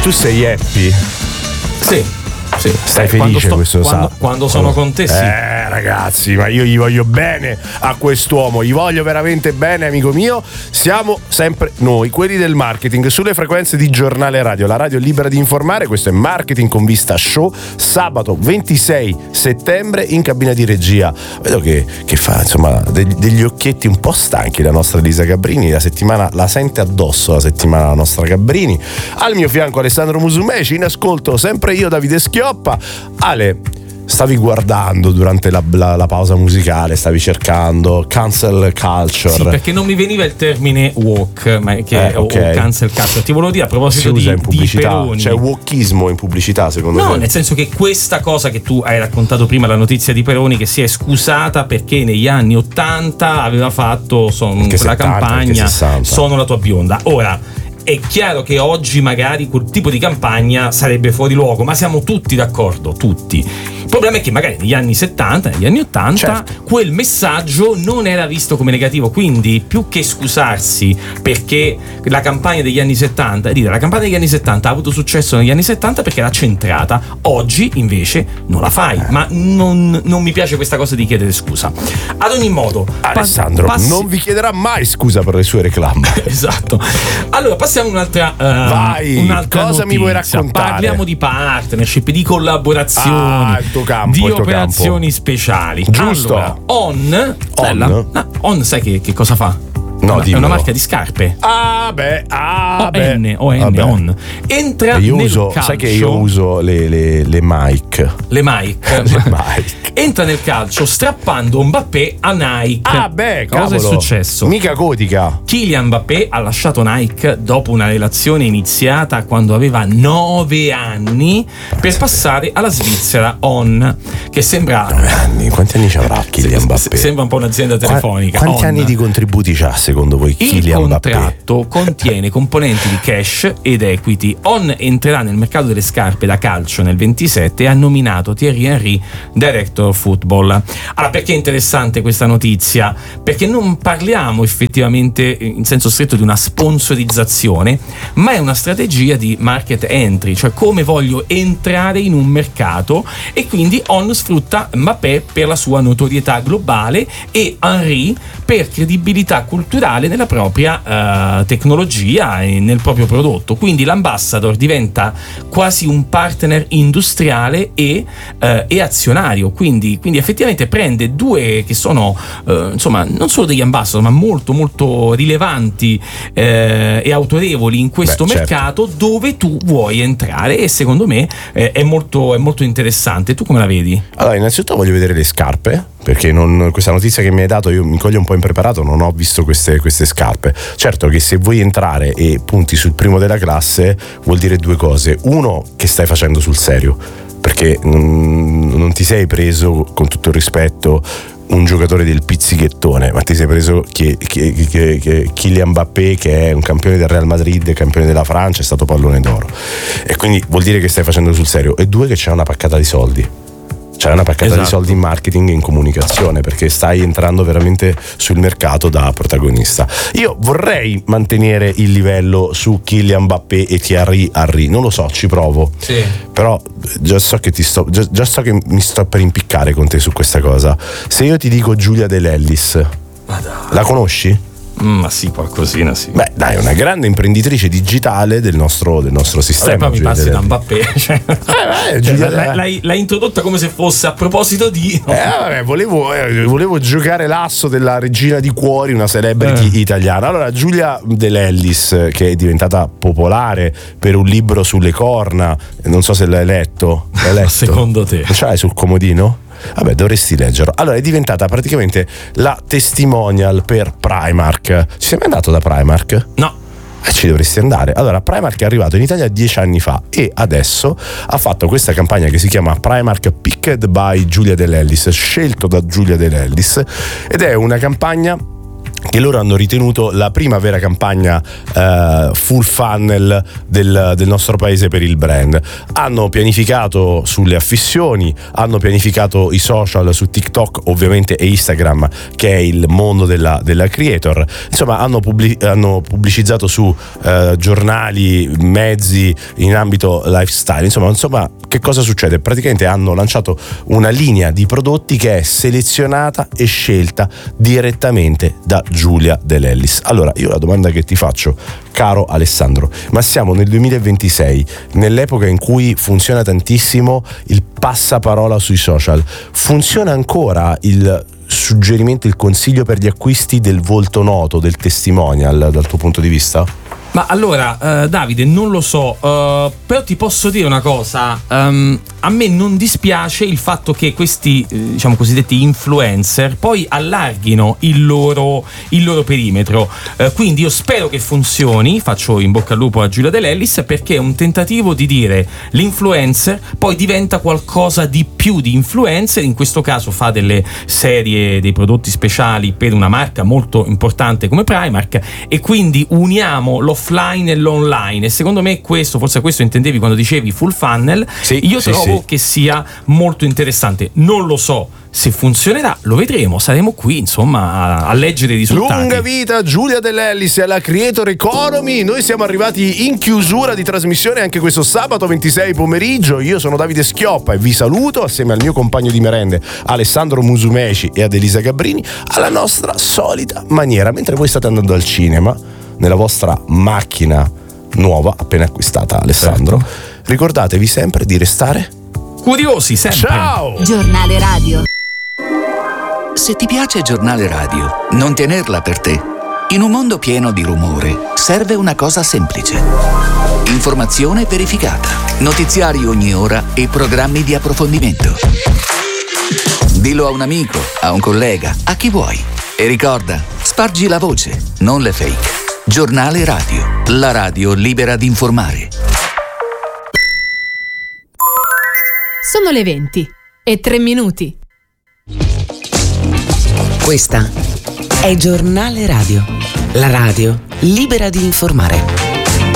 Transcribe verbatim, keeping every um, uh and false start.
tu sei happy? Sì. Sì. Stai eh, felice quando sto, questo quando, sa- quando sono oh. con te, sì. Eh ragazzi, ma io gli voglio bene a quest'uomo, gli voglio veramente bene, amico mio. Siamo sempre noi, quelli del marketing, sulle frequenze di Giornale Radio, la radio libera di informare. Questo è Marketing con Vista Show, sabato ventisei settembre in cabina di regia. Vedo che, che fa insomma degli, degli occhietti un po' stanchi la nostra Elisa Gabrini, la settimana la sente addosso la settimana la nostra Gabrini. Al mio fianco Alessandro Musumeci, in ascolto sempre io, Davide Schioppa. Ale, stavi guardando durante la, la, la pausa musicale, stavi cercando cancel culture. Sì, perché non mi veniva il termine woke, ma che eh, okay. o cancel culture. Ti volevo dire a proposito si di, usa in pubblicità, di Peroni. c'è wokismo in pubblicità, secondo no, me? No, nel senso che questa cosa che tu hai raccontato prima, la notizia di Peroni, che si è scusata perché negli anni ottanta aveva fatto son, quella settanta, campagna Sono la tua bionda. Ora, è chiaro che oggi magari quel tipo di campagna sarebbe fuori luogo, ma siamo tutti d'accordo, tutti. Il problema è che magari negli anni settanta, negli anni ottanta, certo, quel messaggio non era visto come negativo, quindi più che scusarsi perché la campagna degli anni settanta, dire la campagna degli anni settanta ha avuto successo negli anni settanta perché era centrata, oggi invece non la fai, ma non, non mi piace questa cosa di chiedere scusa. Ad ogni modo, Alessandro passi... non vi chiederà mai scusa per le sue reclame. Esatto. Allora passiamo a un'altra, uh, Vai, un'altra cosa notizia. Mi vuoi raccontare? Parliamo di partnership, di collaborazioni, ah, il tuo campo, di il tuo operazioni campo. Speciali. Giusto. Allora, On, On, no, On sai che, che cosa fa? No, è una marca di scarpe. Ah beh, ah O beh. N, O N, Vabbè. On. Entra io nel uso, calcio. sai che io uso le, le, le Mike. Le Mike. le Mike. Entra nel calcio strappando Mbappé a Nike. Ah beh, cosa cavolo. è successo? Mica gotica. Kylian Mbappé ha lasciato Nike dopo una relazione iniziata quando aveva nove anni per passare alla Svizzera On, che sembra nove anni, quanti anni ci avrà Kylian Mbappé? Sembra un po' un'azienda telefonica. Qua, quanti On. anni di contributi c'ha secondo voi Kylian Mbappé? Il contratto contiene componenti di cash ed equity. On entrerà nel mercato delle scarpe da calcio nel ventisette e ha nominato Thierry Henry Director of Football. Allora, perché è interessante questa notizia? Perché non parliamo effettivamente in senso stretto di una sponsorizzazione, ma è una strategia di market entry, cioè come voglio entrare in un mercato, e quindi On sfrutta Mbappé per la sua notorietà globale e Henry per credibilità culturale nella propria uh, tecnologia e nel proprio prodotto. Quindi l'ambassador diventa quasi un partner industriale e, uh, e azionario, quindi, quindi effettivamente prende due che sono uh, insomma non solo degli ambassador ma molto molto rilevanti uh, e autorevoli in questo Beh, mercato, certo, dove tu vuoi entrare, e secondo me eh, è molto, è molto interessante. Tu come la vedi? Allora, innanzitutto voglio vedere le scarpe, perché non, questa notizia che mi hai dato io mi coglie un po' impreparato, non ho visto queste, queste scarpe. Certo che se vuoi entrare e punti sul primo della classe vuol dire due cose: uno, che stai facendo sul serio, perché non, non ti sei preso, con tutto il rispetto, un giocatore del pizzichettone, ma ti sei preso che, che, che, che Kylian Mbappé, che è un campione del Real Madrid, campione della Francia, è stato pallone d'oro, e quindi vuol dire che stai facendo sul serio. E due, che c'è una paccata di soldi. C'è una paccata esatto. di soldi in marketing e in comunicazione, perché stai entrando veramente sul mercato da protagonista. Io vorrei mantenere il livello su Kylian Mbappé e Thierry Henry, non lo so, ci provo. Sì. Però già so che ti sto già, già so che mi sto per impiccare con te su questa cosa. Se io ti dico Giulia De Lellis, la conosci? Ma sì, qualcosina sì. Beh, dai, è una grande imprenditrice digitale del nostro, del nostro sistema. Vabbè, poi mi passi da Mbappé, cioè, eh, beh, cioè, Giulia, l'hai, l'hai, l'hai introdotta come se fosse a proposito di no? eh, vabbè, volevo, eh, volevo giocare l'asso della regina di cuori, una celebrity eh. italiana. Allora, Giulia De Lellis, che è diventata popolare per un libro sulle corna, non so se l'hai letto. L'hai letto? Secondo te? Ce l'hai sul comodino? Vabbè, dovresti leggerlo. Allora, è diventata praticamente la testimonial per Primark. Ci sei mai andato da Primark? No. Eh, ci dovresti andare. Allora, Primark è arrivato in Italia dieci anni fa e adesso ha fatto questa campagna che si chiama Primark Picked by Giulia De Lellis, scelto da Giulia De Lellis, ed è una campagna che loro hanno ritenuto la prima vera campagna eh, full funnel del, del nostro paese per il brand. Hanno pianificato sulle affissioni, hanno pianificato i social su TikTok ovviamente e Instagram, che è il mondo della, della creator. Insomma, hanno, pubblic- hanno pubblicizzato su eh, giornali, mezzi in ambito lifestyle. Insomma, insomma, che cosa succede? Praticamente hanno lanciato una linea di prodotti che è selezionata e scelta direttamente da Giulia De Lellis. Allora, io la domanda che ti faccio, caro Alessandro, ma siamo nel duemilaventisei, nell'epoca in cui funziona tantissimo il passaparola sui social. Funziona ancora il suggerimento, il consiglio per gli acquisti del volto noto, del testimonial, dal tuo punto di vista? Ma allora, uh, Davide, non lo so, uh, però ti posso dire una cosa, um, a me non dispiace il fatto che questi, eh, diciamo, cosiddetti influencer poi allarghino il loro, il loro perimetro, uh, quindi io spero che funzioni, faccio in bocca al lupo a Giulia De Lellis, perché è un tentativo di dire l'influencer poi diventa qualcosa di più di influencer, in questo caso fa delle serie, dei prodotti speciali per una marca molto importante come Primark, e quindi uniamo l'offline e l'online, e secondo me questo, forse questo intendevi quando dicevi full funnel, sì, io sì, trovo sì. che sia molto interessante. Non lo so se funzionerà, lo vedremo, saremo qui insomma a, a leggere i risultati. Lunga vita Giulia De Lellis e alla Creator Economy. Noi siamo arrivati in chiusura di trasmissione anche questo sabato ventisei pomeriggio. Io sono Davide Schioppa e vi saluto assieme al mio compagno di merende Alessandro Musumeci e ad Elisa Gabbrini alla nostra solita maniera, mentre voi state andando al cinema nella vostra macchina nuova appena acquistata, Alessandro. Certo. Ricordatevi sempre di restare curiosi sempre. Ciao! Giornale radio. Se ti piace Giornale radio, non tenerla per te. In un mondo pieno di rumore, serve una cosa semplice. Informazione verificata, notiziari ogni ora e programmi di approfondimento. Dillo a un amico, a un collega, a chi vuoi. E ricorda, spargi la voce, non le fake. Giornale radio, la radio libera di informare. Sono le venti e tre minuti. Questa è Giornale Radio, la radio libera di informare.